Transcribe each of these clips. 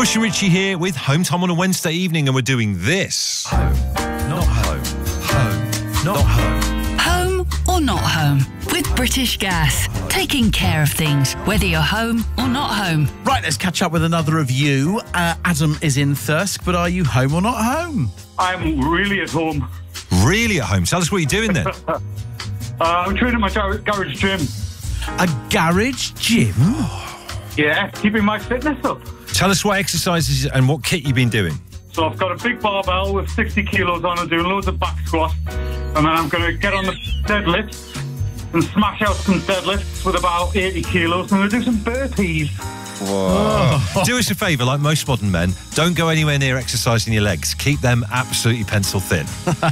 Bush and Richie here with Home Time on a Wednesday evening, and we're doing this. Home, not home. Home, not home. Home or not home? With British Gas. Taking care of things, whether you're home or not home. Right, let's catch up with another of you. Adam is in Thirsk, but are you home or not home? I'm really at home. Really at home? Tell us what you're doing then. I'm training my garage gym. A garage gym? Yeah, keeping my fitness up. Tell us what exercises and what kit you've been doing. So I've got a big barbell with 60 kilos on and doing loads of back squats. And then I'm going to get on the deadlifts and smash out some deadlifts with about 80 kilos. And I'm going to do some burpees. Whoa. Do us a favour, like most modern men, don't go anywhere near exercising your legs. Keep them absolutely pencil thin.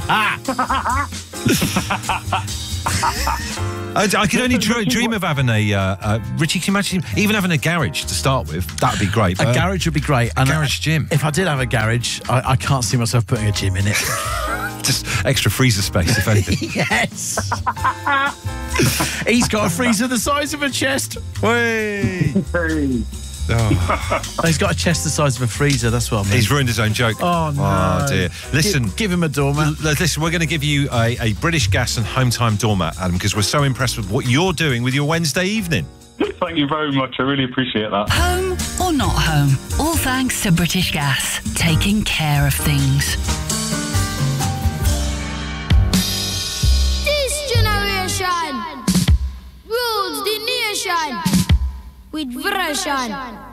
I could only dream of having a... Richie, can you imagine even having a garage to start with? That would be great. A garage would be great. A garage gym. If I did have a garage, I can't see myself putting a gym in it. Just extra freezer space, if anything. Yes. He's got a freezer the size of a chest. Whey! Oh. He's got a chest the size of a freezer, that's what I mean. He's ruined his own joke. Oh, no. Oh, dear. Listen. Give him a doormat. Listen, we're going to give you a British Gas and Home Time doormat, Adam, because we're so impressed with what you're doing with your Wednesday evening. Thank you very much. I really appreciate that. Home or not home? All thanks to British Gas. Taking care of things. This generation rules the nation with version.